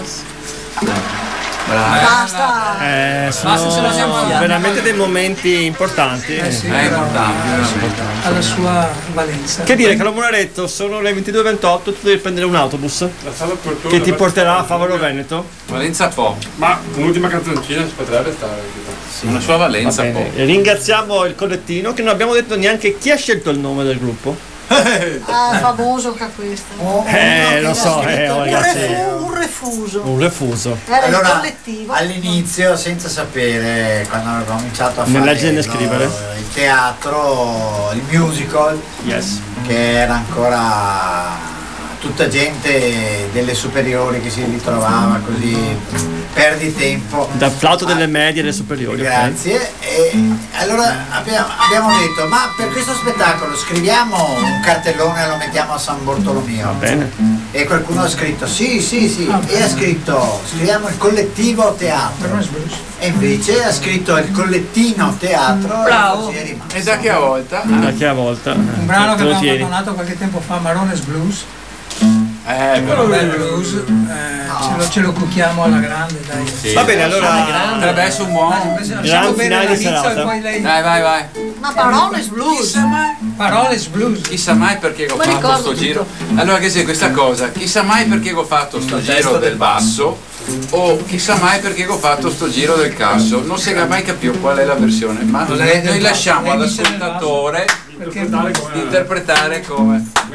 Yes. Basta. Sono veramente dei momenti importanti. Sì, È importante. alla sua valenza. Che dire, Carlo Munaretto, sono le 22:28, tu devi prendere un autobus che ti porterà a Favaro Veneto. Valenza po'. Ma un'ultima canzoncina si potrebbe stare. Una sua valenza po'. Ringraziamo il collettino che non abbiamo detto neanche chi ha scelto il nome del gruppo. Famoso che questo. Lo so, ragazzi. Un refuso. Un refuso. Era il Allora, collettivo. all'inizio, senza sapere, quando avevamo cominciato a fare Nell'agenda scrivere. il teatro, il musical, Yes. che era ancora tutta gente delle superiori che si ritrovava così, perdi tempo. Dal flauto delle medie e delle superiori. Grazie. E allora abbiamo detto, ma per questo spettacolo scriviamo un cartellone e lo mettiamo a San Bartolomeo. Bene. E qualcuno ha scritto sì, e ha scritto scriviamo il collettivo teatro. E invece ha scritto il collettino teatro. Bravo. E così è rimasto. E da che a volta? Da che a volta. Un brano che te lo abbiamo tieni. abbandonato qualche tempo fa, Marones Blues. Però Un bel blues, ce lo cucchiamo alla grande, dai. sì. Va bene, allora. Potrebbe essere un buon. Lasciamo bene finale di l'inizio e serata. poi lei. Vai. Ma Paroles Blues. Paroles Blues. Chissà mai perché ho Ma fatto ricordo sto tutto. giro. Allora che c'è questa cosa, chissà mai perché ho fatto sto giro del basso o chissà mai perché ho fatto sto giro del casso. Non si mai capito qual è la versione, ma Non è del noi basso, lasciamo lei dice del all'ascoltatore Perché interpretare come.